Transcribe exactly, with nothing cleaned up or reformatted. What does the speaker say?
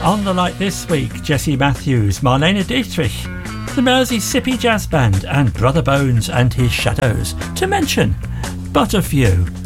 On the light this week, Jesse Matthews, Marlene Dietrich, the Mersey Sippy Jazz Band and Brother Bones and his Shadows, to mention but a few.